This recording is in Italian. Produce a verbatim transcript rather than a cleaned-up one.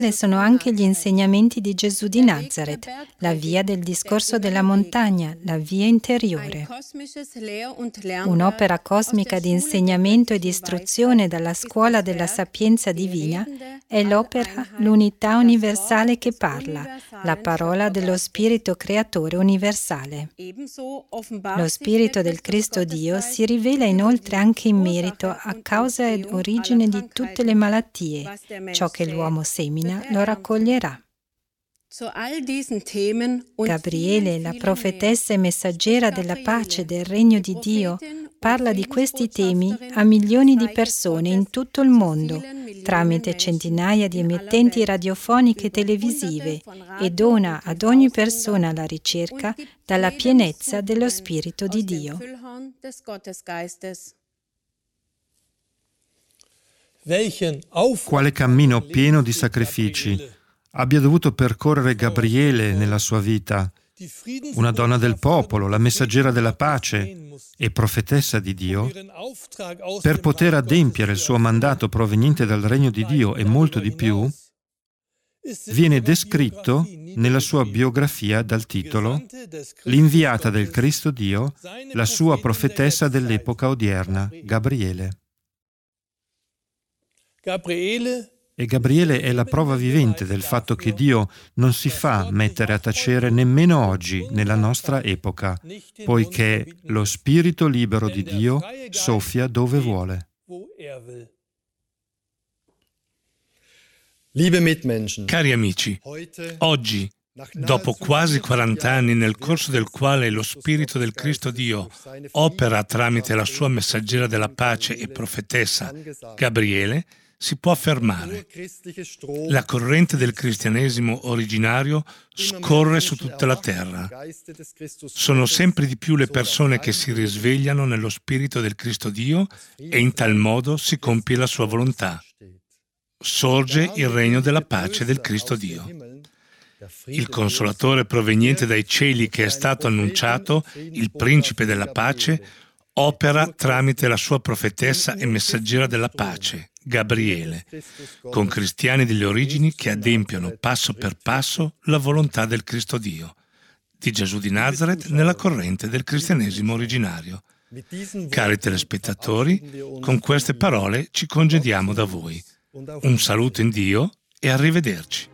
sono anche gli insegnamenti di Gesù di Nazareth, la via del discorso della montagna, la via interiore. Un'opera cosmica di insegnamento e di istruzione dalla scuola della sapienza divina è l'opera L'unità universale che parla, la parola dello Spirito Creatore universale. Lo Spirito del Cristo Dio si rivela inoltre anche in merito a causa ed origine di tutte le malattie. Ciò che l'uomo semina lo raccoglierà. Gabriele, la profetessa e messaggera della pace del regno di Dio, parla di questi temi a milioni di persone in tutto il mondo, tramite centinaia di emittenti radiofoniche e televisive, e dona ad ogni persona la ricerca dalla pienezza dello Spirito di Dio. Quale cammino pieno di sacrifici abbia dovuto percorrere Gabriele nella sua vita, una donna del popolo, la messaggera della pace e profetessa di Dio, per poter adempiere il suo mandato proveniente dal regno di Dio e molto di più, viene descritto nella sua biografia dal titolo L'inviata del Cristo Dio, la sua profetessa dell'epoca odierna, Gabriele. E Gabriele è la prova vivente del fatto che Dio non si fa mettere a tacere nemmeno oggi nella nostra epoca, poiché lo Spirito libero di Dio soffia dove vuole. Cari amici, oggi, dopo quasi quaranta anni nel corso del quale lo Spirito del Cristo Dio opera tramite la sua messaggera della pace e profetessa Gabriele, si può affermare: la corrente del cristianesimo originario scorre su tutta la terra. Sono sempre di più le persone che si risvegliano nello Spirito del Cristo Dio e in tal modo si compie la sua volontà. Sorge il regno della pace del Cristo Dio. Il Consolatore proveniente dai cieli che è stato annunciato, il Principe della pace, opera tramite la sua profetessa e messaggera della pace, Gabriele, con cristiani delle origini che adempiono passo per passo la volontà del Cristo Dio, di Gesù di Nazareth nella corrente del cristianesimo originario. Cari telespettatori, con queste parole ci congediamo da voi. Un saluto in Dio e arrivederci.